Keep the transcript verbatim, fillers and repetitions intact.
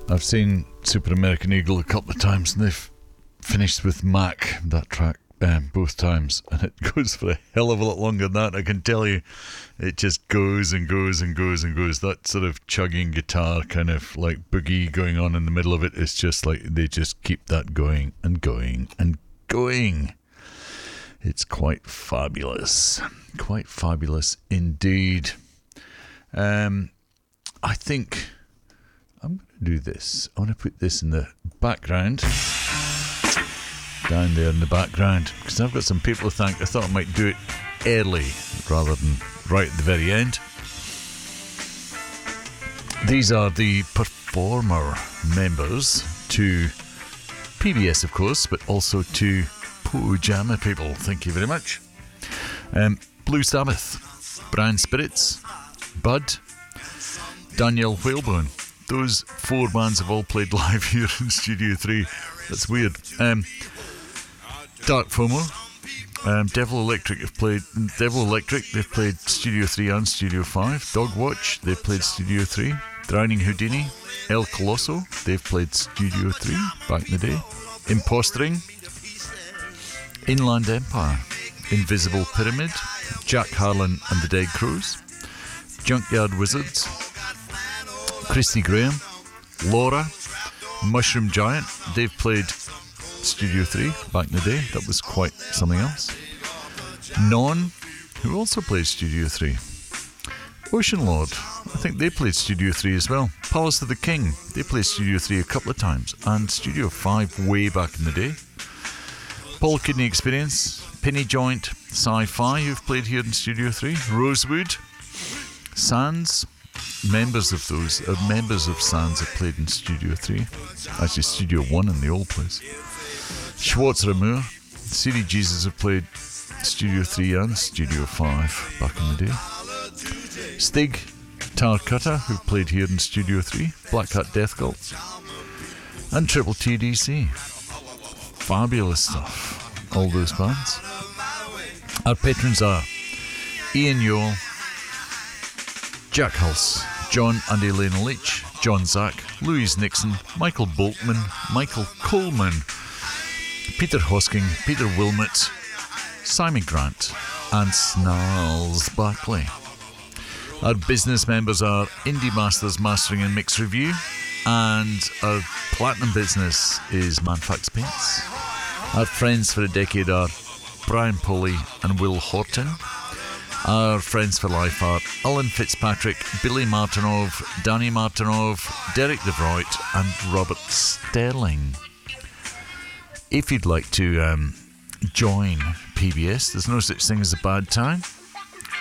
I've seen Super American Eagle a couple of times, and they've finished with Mac, that track, um, both times, and it goes for a hell of a lot longer than that. I can tell you, it just goes and goes and goes and goes. That sort of chugging guitar kind of like boogie going on in the middle of it is just like they just keep that going and going and going. It's quite fabulous, quite fabulous indeed. Um, I think I'm going to do this. I want to put this in the background. Down there in the background, because I've got some people to thank. I thought I might do it early rather than right at the very end. These are the performer members to P B S, of course, but also to Pojama people. Thank you very much. Um, Blue Sabbath, Brand Spirits, Bud, Daniel Whalebone. Those four bands have all played live here in Studio three. That's weird. Um, Dark FOMO, um, Devil Electric have played Devil Electric. They've played Studio three and Studio five. Dogwatch, they've played Studio three. Drowning Houdini, El Colosso, they've played Studio three back in the day. Impostering, Inland Empire, Invisible Pyramid, Jack Harlan and the Dead Crows, Junkyard Wizards, Christy Graham, Laura, Mushroom Giant, they've played Studio three back in the day. That was quite something else. Non, who also played Studio three. Ocean Lord, I think they played Studio three as well. Palace of the King, they played Studio three a couple of times, and Studio five way back in the day. Paul Kidney Experience, Penny Joint, Sci-Fi, who've played here in Studio three. Rosewood, Sands, members of those, uh, members of Sands have played in Studio three. Actually, Studio one in the old place. Schwartz Ramour, C D Jesus have played Studio three and Studio five back in the day. Stig, Tar Cutter, who played here in Studio three. Black Hat Death Cult, and Triple T D C. Fabulous stuff, all those bands. Our patrons are Ian Yole, Jack Hulse, John and Elena Leach, John Zack, Louise Nixon, Michael Boltman, Michael Coleman, Peter Hosking, Peter Wilmot, Simon Grant, and Snarls Barclay. Our business members are Indie Masters Mastering and Mix Review, and our platinum business is Manfax Paints. Our friends for a decade are Brian Poley and Will Horton. Our friends for life are Alan Fitzpatrick, Billy Martinov, Danny Martinov, Derek DeVroit, and Robert Sterling. If you'd like to um, join P B S, there's no such thing as a bad time.